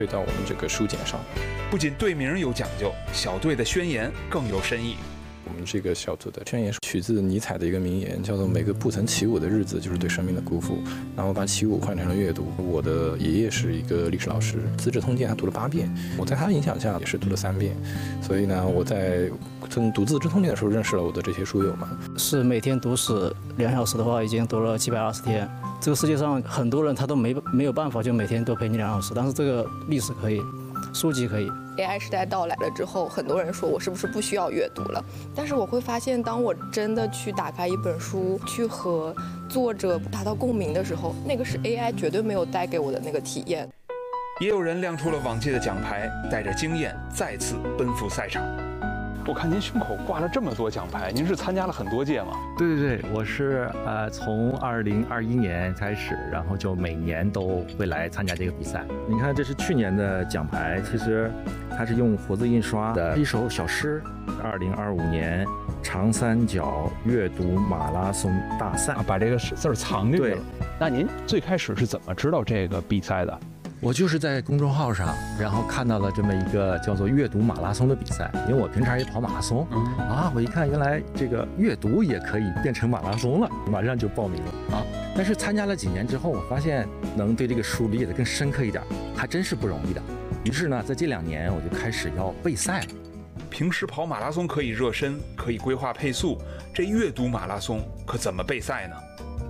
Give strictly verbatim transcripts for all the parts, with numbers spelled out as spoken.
对到我们这个书简上。 不仅队名有讲究，小队的宣言更有深意。 我们这个小组的宣言是取自尼采的一个名言，叫做每个不曾起舞的日子就是对生命的辜负。然后把起舞换成了阅读。我的爷爷是一个历史老师，《资治通鉴》他读了八遍，我在他影响下也是读了三遍。所以呢，我在从读《资治通鉴》的时候认识了我的这些书友们。 是每天读史两小时的话，已经读了七百二十天。这个世界上很多人他都没没有办法就每天都陪你两小时，但是这个历史可以，书籍可以。 A I 时代到来了之后，很多人说我是不是不需要阅读了？但是我会发现，当我真的去打开一本书，去和作者达到共鸣的时候，那个是 A I 绝对没有带给我的那个体验。 也有人亮出了往届的奖牌，带着经验再次奔赴赛场。 我看您胸口挂了这么多奖牌，您是参加了很多届吗？ 对对对，我是呃从二零二一年开始，然后就每年都会来参加这个比赛。你看，这是去年的奖牌，其实它是用活字印刷的一首小诗。二零二五年长三角阅读马拉松大赛， 啊、把这个字儿藏进去了。那您最开始是怎么知道这个比赛的？ 我就是在公众号上，然后看到了这么一个叫做阅读马拉松的比赛，因为我平常也跑马拉松，嗯、啊，我一看原来这个阅读也可以变成马拉松了，马上就报名了啊。但是参加了几年之后，我发现能对这个书理解得更深刻一点，还真是不容易的。于是呢，在这两年我就开始要备赛了。 平时跑马拉松可以热身，可以规划配速，这阅读马拉松可怎么备赛呢？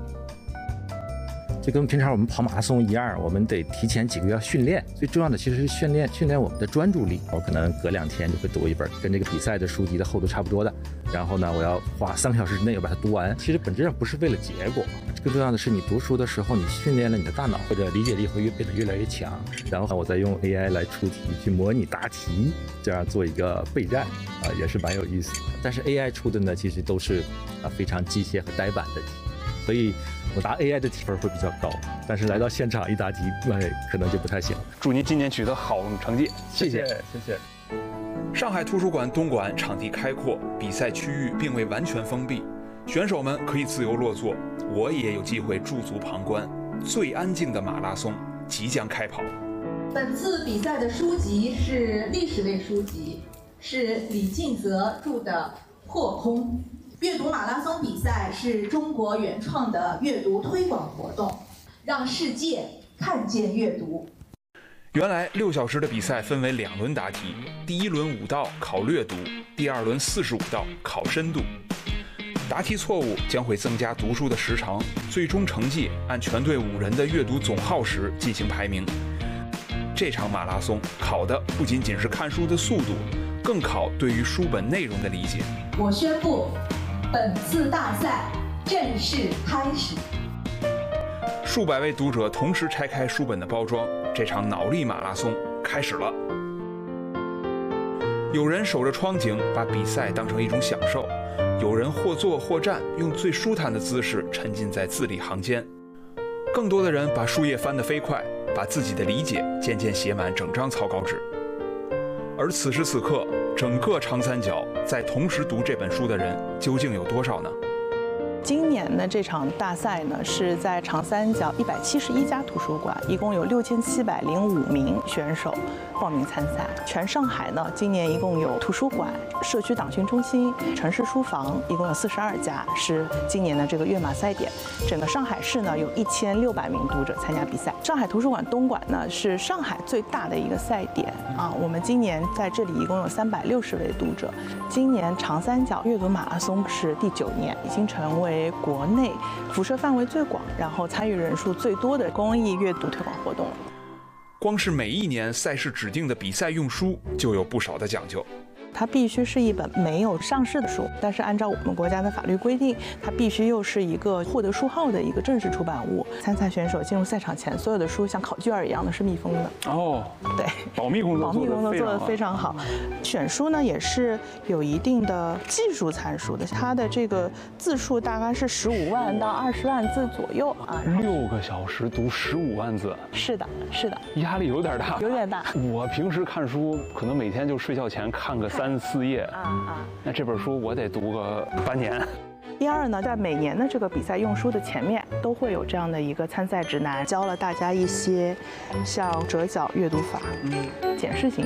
就跟平常我们跑马拉松一样，我们得提前几个月训练。最重要的其实是训练训练我们的专注力。我可能隔两天就会读一本跟这个比赛的书籍的厚度差不多的，然后呢，我要花三个小时之内要把它读完。其实本质上不是为了结果，更重要的是你读书的时候，你训练了你的大脑，或者理解力会越变得越来越强。然后我再用 A I 来出题，去模拟答题，这样做一个备战啊，也是蛮有意思的。但是 A I 出的呢，其实都是啊非常机械和呆板的题，所以我答 A I 的题分会比较高，但是来到现场一答题，那可能就不太行。 祝您今年取得好成绩， 谢谢，谢谢。 上海图书馆东馆场地开阔，比赛区域并未完全封闭，选手们可以自由落座，我也有机会驻足旁观。最安静的马拉松即将开跑。 本次比赛的书籍是历史类书籍，是李敬泽著的《破空》。阅读马拉松比赛是中国原创的阅读推广活动，让世界看见阅读。 原来六小时的比赛分为两轮答题，第一轮五道考略读，第二轮四十五道考深度。答题错误将会增加读书的时长，最终成绩按全队五人的阅读总耗时进行排名。这场马拉松考的不仅仅是看书的速度，更考对于书本内容的理解。 我宣布，本次大赛正式开始。 数百位读者同时拆开书本的包装，这场脑力马拉松开始了。有人守着窗景，把比赛当成一种享受；有人或坐或站，用最舒坦的姿势沉浸在字里行间。更多的人把书页翻得飞快，把自己的理解渐渐写满整张草稿纸。而此时此刻，整个长三角在同时读这本书的人究竟有多少呢？ 今年的这场大赛呢，是在长三角一百七十一家图书馆，一共有六千七百零五名选手报名参赛。全上海呢，今年一共有图书馆、社区党训中心、城市书房，一共有四十二家，是今年的这个跃马赛点。整个上海市呢，有一千六百名读者参加比赛。上海图书馆东馆呢，是上海最大的一个赛点啊。我们今年在这里一共有三百六十位读者。今年长三角阅读马拉松是第九年，已经成为为国内辐射范围最广，然后参与人数最多的公益阅读推广活动。 光是每一年赛事指定的比赛用书就有不少的讲究。 它必须是一本没有上市的书，但是按照我们国家的法律规定，它必须又是一个获得书号的一个正式出版物。参赛选手进入赛场前，所有的书像考卷一样的是密封的。 哦， 对， 保密工作保密工作做得非常好。选书呢也是有一定的技术参数的，它的这个字数大概是十五万到二十万字左右啊。 六个小时读十五万字， 是的，是的， 压力有点大， 有点大。 我平时看书可能每天就睡觉前看个三四页啊啊，那这本书我得读个半年。 第二呢，在每年的这个比赛用书的前面都会有这样的一个参赛指南，教了大家一些像折角阅读法、检视型